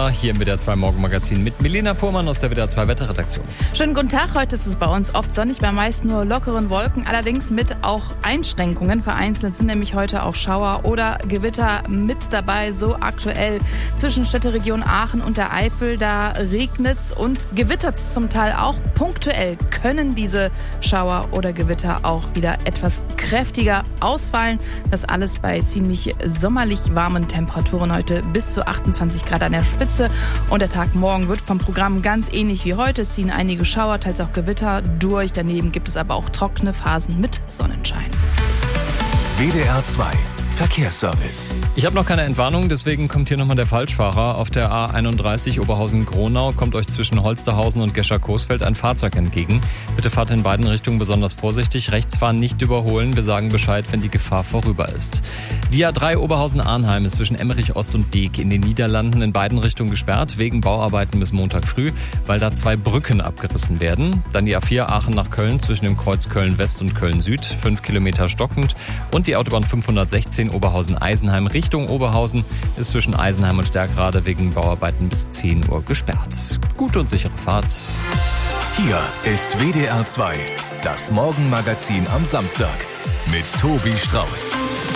Wetter hier im WDR 2 Morgenmagazin mit Milena Fuhrmann aus der WDR 2 Wetterredaktion. Schönen guten Tag, heute ist es bei uns oft sonnig, bei meist nur lockeren Wolken, allerdings mit auch Einschränkungen. Vereinzelt sind nämlich heute auch Schauer oder Gewitter mit dabei, so aktuell zwischen Städteregion Aachen und der Eifel. Da regnet's und gewittert's zum Teil auch. Punktuell können diese Schauer oder Gewitter auch wieder etwas kräftiger ausfallen. Das alles bei ziemlich sommerlich warmen Temperaturen heute bis zu 28 Grad an der Spitze. Und der Tag morgen wird vom Programm ganz ähnlich wie heute. Es ziehen einige Schauer, teils auch Gewitter durch. Daneben gibt es aber auch trockene Phasen mit Sonnenschein. WDR 2 Verkehrsservice. Ich habe noch keine Entwarnung, deswegen kommt hier nochmal der Falschfahrer. Auf der A31 Oberhausen-Gronau kommt euch zwischen Holsterhausen und Gescher-Coesfeld ein Fahrzeug entgegen. Bitte fahrt in beiden Richtungen besonders vorsichtig. Rechts fahren nicht überholen. Wir sagen Bescheid, wenn die Gefahr vorüber ist. Die A3 Oberhausen-Arnheim ist zwischen Emmerich-Ost und Beek in den Niederlanden in beiden Richtungen gesperrt, wegen Bauarbeiten bis Montag früh, weil da 2 Brücken abgerissen werden. Dann die A4 Aachen nach Köln zwischen dem Kreuz Köln-West und Köln-Süd, 5 Kilometer stockend. Und die Autobahn 516 Oberhausen-Eisenheim Richtung Oberhausen ist zwischen Eisenheim und Stärkrade wegen Bauarbeiten bis 10 Uhr gesperrt. Gute und sichere Fahrt. Hier ist WDR 2, das Morgenmagazin am Samstag mit Tobi Strauß.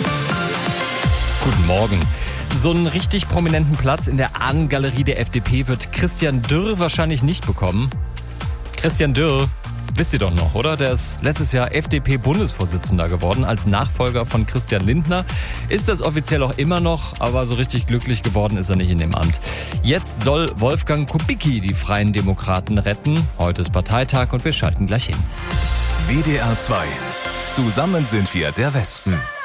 Guten Morgen. So einen richtig prominenten Platz in der Ahnengalerie der FDP wird Christian Dürr wahrscheinlich nicht bekommen. Christian Dürr, wisst ihr doch noch, oder? Der ist letztes Jahr FDP-Bundesvorsitzender geworden als Nachfolger von Christian Lindner. Ist das offiziell auch immer noch, aber so richtig glücklich geworden ist er nicht in dem Amt. Jetzt soll Wolfgang Kubicki die Freien Demokraten retten. Heute ist Parteitag und wir schalten gleich hin. WDR 2. Zusammen sind wir der Westen.